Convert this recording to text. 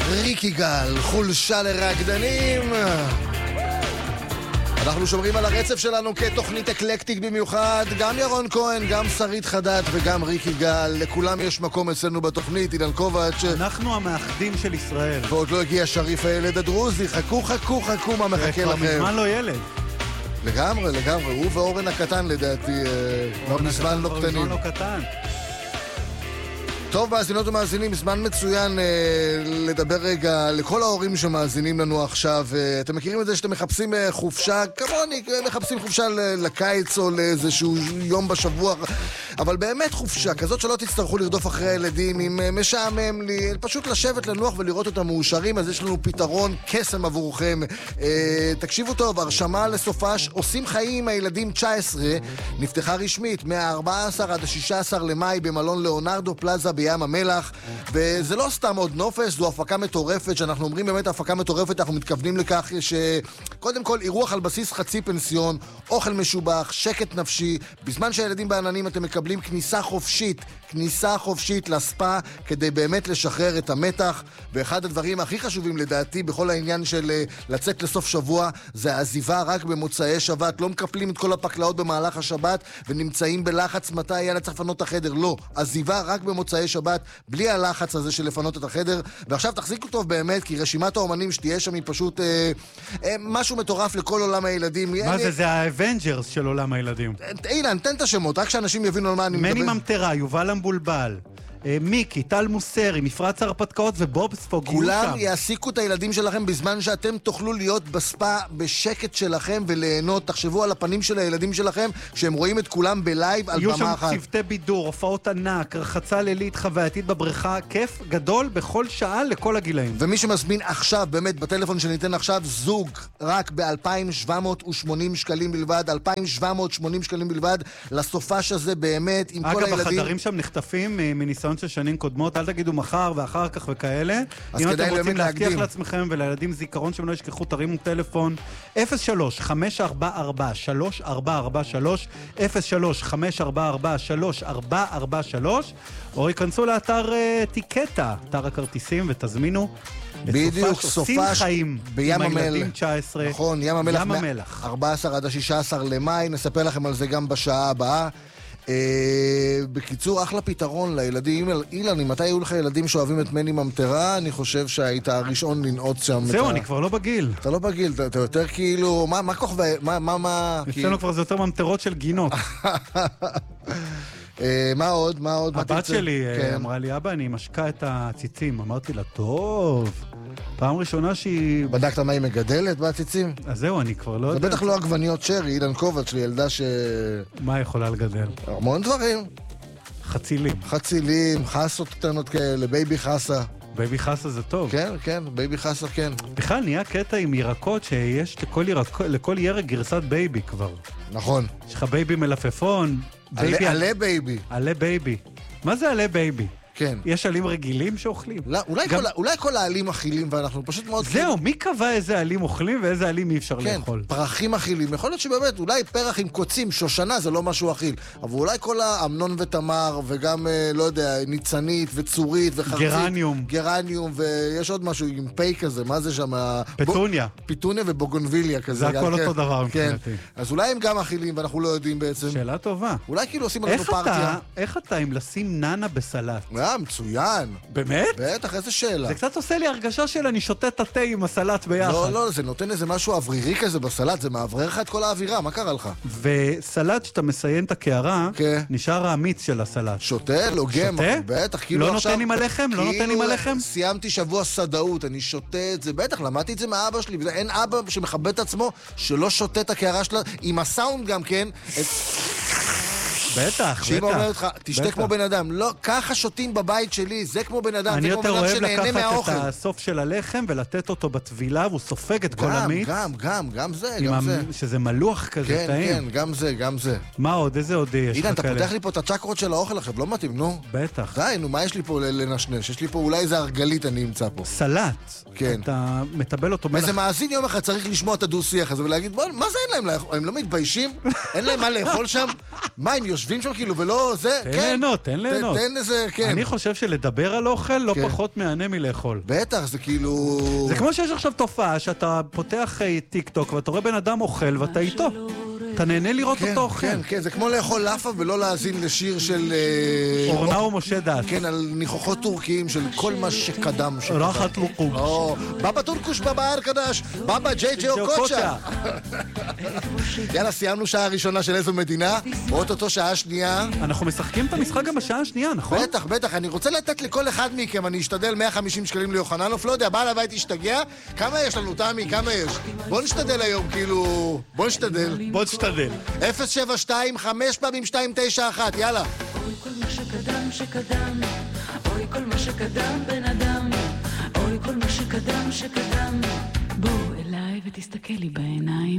ריקי גל, חולשה לרקדנים. אנחנו שומרים על הרצף שלנו כתוכנית אקלקטית במיוחד. גם ירון כהן, גם שרית חדד וגם ריקי גל. לכולם יש מקום אצלנו בתוכנית. אילן קובץ'. אנחנו המאחדים של ישראל. ועוד לא הגיע שריף הילד הדרוזי. חכו, חכו, חכו, מה מחכה לכם? כבר מזמן לא ילד. לגמרי, לגמרי. הוא ואורן הקטן לדעתי כבר מזמן לא קטנים. מזמן לא קטן. טוב, מאזינות ומאזינים, זמן מצוין לדבר רגע לכל ההורים שמאזינים לנו עכשיו. אתם מכירים את זה שאתם מחפשים חופשה, כמוני, מחפשים חופשה לקיץ או לאיזשהו יום בשבוע, אבל באמת חופשה, כזאת שלא תצטרכו לרדוף אחרי הילדים, אם משעמם לי, פשוט לשבת, לנוח ולראות אותם מאושרים, אז יש לנו פתרון קסם עבורכם. תקשיבו טוב, הרשמה לסופש, עושים חיים עם הילדים 19, נפתחה רשמית, מה-14 עד ה-16 למאי במלון ליאונרדו פלאזה בים המלח, וזה לא סתם עוד נופש, זו הפקה מטורפת, שאנחנו אומרים באמת הפקה מטורפת, אנחנו מתכוונים לכך שקודם כל אירוח על בסיס חצי פנסיון, אוכל משובח, שקט נפשי, בזמן שהילדים בעננים אתם מקבלים כניסה חופשית לספה, כדי באמת לשחרר את המתח, ואחד הדברים הכי חשובים לדעתי בכל העניין של לצאת לסוף שבוע, זה העזיבה רק במוצאי שבת, לא מקפלים את כל הפקלאות במהלך השבת, ונמצאים בלחץ מתי יאללה צריך לפנות את החדר, לא, עזיבה רק במוצאי שבת, בלי הלחץ הזה של לפנות את החדר, ועכשיו תחזיקו טוב באמת, כי רשימת האומנים שתהיה שם היא פשוט משהו מטורף לכל עולם הילדים. מה זה? זה האבנג'רס של עולם הילדים. אילן, תן את השמות, רק שאנשים יבינו על מה אני מדבר. מני ממטרה, יובל המבולבל, מיקי, טל מוסרי, מפרץ הרפתקאות ובוב ספוג. כולם יעסיקו את הילדים שלכם בזמן שאתם תוכלו להיות בספה בשקט שלכם וליהנות. תחשבו על הפנים של הילדים שלכם שהם רואים את כולם בלייב על במה אחת. יהיו שם צוותי בידור, הופעות ענק, רחצה לילית חווייתית בבריכה, כיף גדול בכל שעה לכל הגילאים. ומי שמזמין עכשיו, באמת בטלפון שניתן עכשיו, זוג רק ב-2,780 שקלים בלבד, 2,780 שקלים בלבד, לסופש הזה באמת עם כל הילדים. אגב, החדרים שם נחטפים מניסיון של שנים קודמות, אל תגידו מחר ואחר כך וכאלה. אז אם כדאי אתם רוצים להקדים. להבטיח לעצמכם ולילדים זיכרון שהם לא ישכחו, תרימו טלפון 03-544-3443, 03-544-3443, או ייכנסו לאתר טיקטה, אתר הכרטיסים, ותזמינו בדיוק, עושים חיים בים עם הילדים המלח. 19. נכון, ים המלח. 14 עד ה-16 למאי, נספר לכם על זה גם בשעה הבאה. בקיצור, אחלה פתרון לילדים. אילן, מתי היו לך ילדים שאוהבים את מני ממטרה? אני חושב שהיית הראשון לנעוץ שם. זהו, אני כבר לא בגיל. אתה לא בגיל, אתה יותר כאילו, מה כוכב, מה... אצלנו כבר זה יותר ממטרות של גינות. מה עוד? הבת שלי אמרה לי, אבא, אני משקע את הציצים. אמרתי לה, טוב. פעם ראשונה שהיא... בדקת מה היא מגדלת בעציצים? אז זהו, אני כבר לא יודע. זה בטח לא עגבניות שרי, אילן קובץ' שלי, ילדה ש... מה יכולה לגדל? המון דברים. חצילים, חסות קטנות כאלה, בייבי חסה. בייבי חסה זה טוב. כן, בייבי חסה כן. בכלל נהיה קטע עם ירקות שיש לכל ירק גרסת בייבי כבר. נכון. יש לך בייבי מלפפון. עלה בייבי. עלה בייבי. מה זה עלה בייבי? כן. יש עלים רגילים שאוכלים? לא, אולי כל העלים אכילים ואנחנו פשוט מאוד... זהו, מי קבע איזה עלים אוכלים ואיזה עלים אי אפשר כן, לאכול? פרחים אכילים. יכול להיות שבאמת, אולי פרח עם קוצים, שושנה זה לא משהו אכיל. אבל אולי כל האמנון ותמר וגם, לא יודע, ניצנית וצורית וחרצית. גרניום, ויש עוד משהו עם פי כזה, מה זה שם? פטוניה. פטוניה ובוגונביליה כזה. זה הכל אותו דבר מבחינתי. אז אולי הם גם אכילים ואנחנו לא יודעים בעצם. שאלה טובה. אולי כאילו עושים לנו פרטיה. איך אתה עם לשים ננה בסלט? מצוין. באמת? בטח, איזה שאלה. זה קצת עושה לי הרגשה של אני שותה את התה עם הסלט ביחד. לא, זה נותן איזה משהו אוורירי כזה בסלט, זה מעברר לך את כל האווירה, מה קרה לך? וסלט שאתה מסיים את הקערה, נשאר האמיץ של הסלט. שותה, לוגם, בטח, כאילו לא עכשיו... נותן עם הלחם? לא נותן עם הלחם? סיימתי שבוע סדאות, אני שותה את זה, בטח, למדתי את זה מאבא שלי, אין אבא שמכבד את עצמו שלא שותה את הקערה שלה, עם הסאונד גם כן, בטח. שאמא אומרת לך, תשתה כמו בן אדם. לא, ככה שותים בבית שלי, זה כמו בן אדם, אני יותר אוהב לקחת את הסוף של הלחם ולתת אותו בטבילה, והוא סופג את כל המיץ. גם זה. שזה מלוח כזה טעים. כן, גם זה. מה עוד? איזה עוד יש לך כאלה? אילן, אתה פותח לי פה את הצ'קרות של האוכל עכשיו, לא מתאים, נו. בטח. די, נו, מה יש לי פה לנשנש? יש לי פה אולי איזה הרגלית אני אמצא פה. סלט. כן. אתה מטבל אותו איזה מאזין יום אחד צריך לשמוע את הדו-שיח הזה ולהגיד, בוא, מה זה אין להם? הם לא מתביישים? אין להם מה לאכול שם? מה, הם יושבים שם כאילו, ולא זה, תן כן. ליהנות, תן ליהנות. תן איזה, כן. אני חושב שלדבר על אוכל לא פחות מענה מלאכול. בטח, זה כאילו... זה כמו שיש עכשיו תופעה שאתה פותח טיק טוק ואתה רואה בן אדם אוכל ואתה איתו. אתה נהנה לראות אותו אוכל. כן, כן, זה כמו לאכול לאפה ולא להאזין לשיר של... אורנה ומשה דס. כן, על ניחוחות טורקיים של כל מה שקדם. רחת לוקום. בבא טורקוש, בבא ארקדש, בבא ג'יי ג'י אוקוצ'ה. יאללה, סיימנו שעה ראשונה של איזו מדינה, אוטוטו שעה שנייה. אנחנו משחקים את המשחק גם בשעה השנייה, נכון? בטח, בטח. אני רוצה לתת לכל אחד מכם, אני אשתדל 150 שקלים ליוחננוף, לא יודע, בעל הבית ישתגע. כמה יש לנו, תמי? כמה יש? בוא נשתדל היום, כאילו... בוא נשתדל. 072 5 פעמים 291, יאללה. אוי כל מה שקדם שקדם, אוי כל מה שקדם בן אדם, אוי כל מה שקדם שקדם, בוא אליי ותסתכל לי בעיניים.